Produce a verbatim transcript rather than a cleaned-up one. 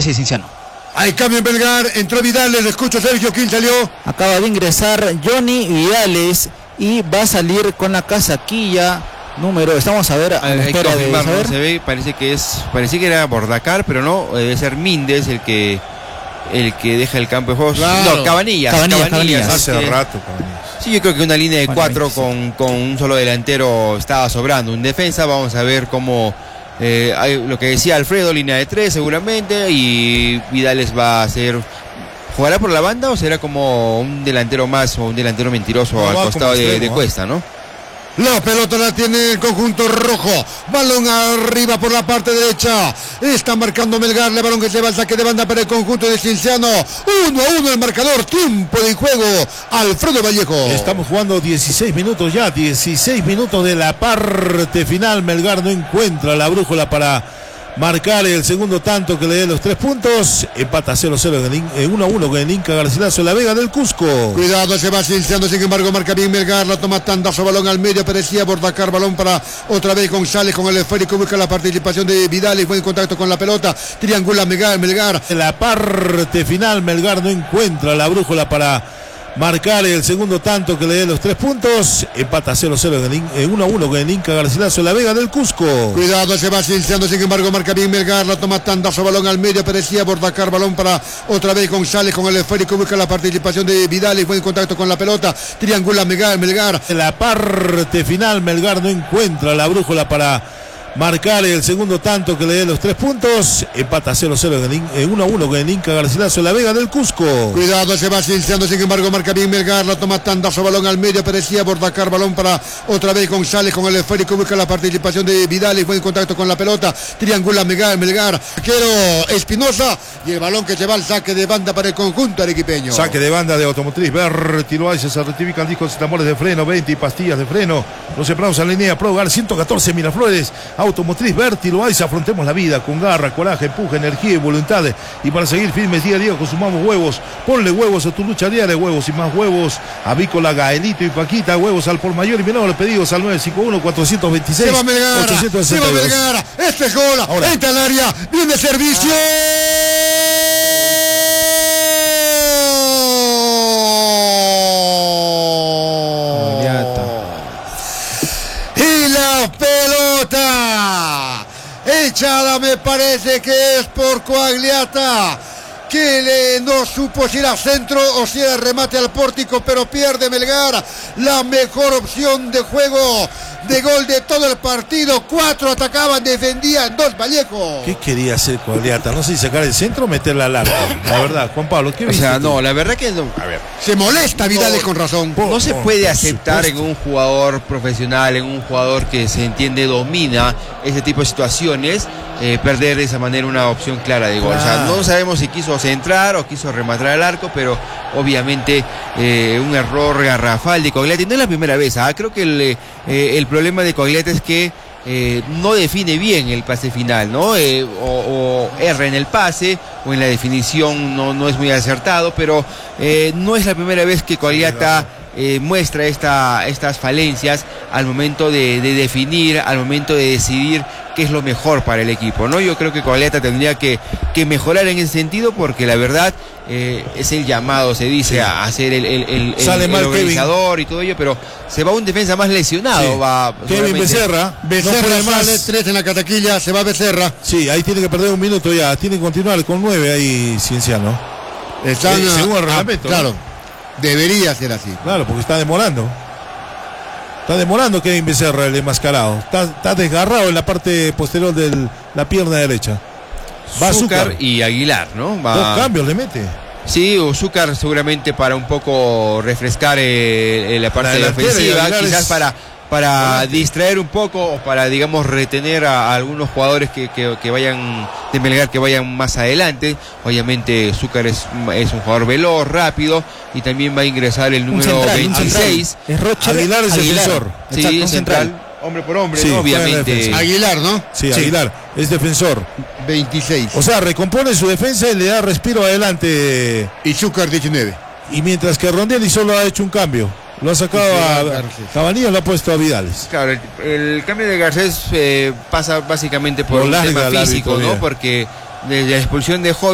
García y Cienciano. Hay cambio en Melgar, entró Vidales, le escucho Sergio, ¿quién salió? Acaba de ingresar Johnny Vidales y va a salir con la casaquilla número, estamos a ver, a Hay que confirmar, de no se ve, parece que es, parece que era Bordacar, pero no, debe ser Míndez el que el que deja el campo de juego. Claro. No, Cabanillas, Cabanillas, Cabanillas, Cabanillas. Hace este, rato, Cabanillas. Sí, yo creo que una línea de Bueno, cuatro sí. con, con un solo delantero estaba sobrando. En defensa vamos a ver cómo, eh, hay, lo que decía Alfredo, línea de tres seguramente, y Vidales va a ser, ¿jugará por la banda o será como un delantero más o un delantero mentiroso No, al va costado como de, extremo, de ¿eh? Cuesta, ¿no? La pelota la tiene el conjunto rojo. Balón arriba por la parte derecha. Está marcando Melgar. El balón que se va al saque de banda para el conjunto de Cienciano. Uno a uno el marcador. Tiempo de juego. Alfredo Vallejo. Estamos jugando dieciséis minutos ya. dieciséis minutos de la parte final. Melgar no encuentra la brújula para marcar el segundo tanto que le dé los tres puntos. Empata cero cero en uno a uno con el Inca Garcilaso en la Vega del Cusco. Cuidado, se va Cienciano, sin embargo marca bien Melgar, la toma tandazo, balón al medio, parecía Bordacar, balón para otra vez González con el esférico, busca la participación de Vidales, buen contacto con la pelota, triangula Melgar, Melgar. En la parte final Melgar no encuentra la brújula para marcar el segundo tanto que le dé los tres puntos. Empata cero cero en uno a uno con el Inca Garcilaso en la Vega del Cusco. Cuidado, se va Cienciano, sin embargo marca bien Melgar, la toma tandazo, balón al medio, parecía Bordacar, balón para otra vez González con el esférico, busca la participación de Vidales, buen contacto con la pelota, triangula Melgar, Melgar. En la parte final Melgar no encuentra la brújula para marcar el segundo tanto que le dé los tres puntos. Empata cero cero en uno a uno con el Inca Garcilaso en la Vega del Cusco. Cuidado, se va Cienciano, sin embargo marca bien Melgar, la toma tandazo, balón al medio, parecía Bordacar, balón para otra vez González con el esférico, busca la participación de Vidales, buen contacto con la pelota, triangula Melgar, Melgar, arquero Espinosa y el balón que se va al saque de banda para el conjunto arequipeño. Saque de banda de Automotriz Bertiloaiza, se rectifican discos y tambores de freno, veinte y pastillas de freno. Los separados en la línea Pro Hogar ciento catorce Miraflores. Automotriz Bertiloaiza, afrontemos la vida con garra, coraje, empuje, energía y voluntad. Y para seguir firmes día a día consumamos huevos. Ponle huevos a tu lucha diaria, huevos y más huevos. Avícola, Gaelito y Paquita, huevos al por mayor y menor. Pedidos al nueve cinco uno cuatro dos seis. Se va Melgar, se va Melgar, este es gol, Ahora. entra al área, viene servicio. Y la pelota echada, me parece que es por Coagliata, que le no supo si era centro o si era remate al pórtico, pero pierde Melgar la mejor opción de juego, de gol de todo el partido. Cuatro atacaban, defendían, dos Vallejo. ¿Qué quería hacer Coagliata? No sé si sacar el centro o meterla al arco. La verdad, Juan Pablo, ¿qué O viste sea, tú? no, la verdad que no, a ver, Se molesta Vidales con razón. no se por- puede por aceptar en supuesto. un jugador profesional, en un jugador que se entiende domina ese tipo de situaciones, eh, perder de esa manera una opción clara de gol. O sea, Claro. no sabemos si quiso centrar o quiso rematar al arco, pero obviamente eh, un error garrafal de Coagliata. Y no es la primera vez, ¿ah? Creo que el, eh, el problema de Coagliata es que eh, no define bien el pase final, ¿no? Eh, o, o erra en el pase o en la definición no, no es muy acertado, pero eh, no es la primera vez que Coagliata eh, muestra esta, estas falencias al momento de, de definir, al momento de decidir qué es lo mejor para el equipo, ¿no? Yo creo que Coagliata tendría que, que mejorar en ese sentido, porque la verdad eh, es el llamado, se dice, a hacer el, el, el, Sale el, mal el organizador y todo ello, pero se va un defensa más lesionado. Sí. Va, Kevin seguramente. Becerra. Becerra no puede sale, más. tres en la cataquilla, se va Becerra. Sí, ahí tiene que perder un minuto ya. Tiene que continuar con nueve ahí Cienciano. Están, Eh, según el ah, reglamento, claro, ¿no? debería ser así. Claro, porque está demorando. Está demorando Kevin Becerra, el enmascarado. Está, está desgarrado en la parte posterior de la pierna derecha. Va Zúcar Zúcar. y Aguilar, ¿no? Va... Dos cambios le mete. Sí, o Zúcar seguramente para un poco refrescar eh, eh, la parte La de la delantera, y ofensiva, Aguilar quizás es- para para Volante. distraer un poco o para, digamos, retener a, a algunos jugadores que, que, que vayan de Melgar, que vayan más adelante. Obviamente Zúcar es, es un jugador veloz, rápido, y también va a ingresar el Un número central, un veintiséis. central. Es Rocher Aguilar es defensor. Sí, Exacto, un central, hombre por hombre, Sí, ¿no? juega en la Obviamente. defensa. Aguilar, ¿no? Sí, Aguilar es defensor. veintiséis. O sea, recompone su defensa y le da respiro adelante. Y Zúcar diecinueve. Y mientras que Rondelli solo ha hecho un cambio. Lo ha sacado Y a Garcés. Cabanillas, lo ha puesto a Vidales. Claro, el, el cambio de Garcés eh, pasa básicamente por Lo un larga tema el árbitro, físico, ¿no? mira. Porque desde la expulsión de Joven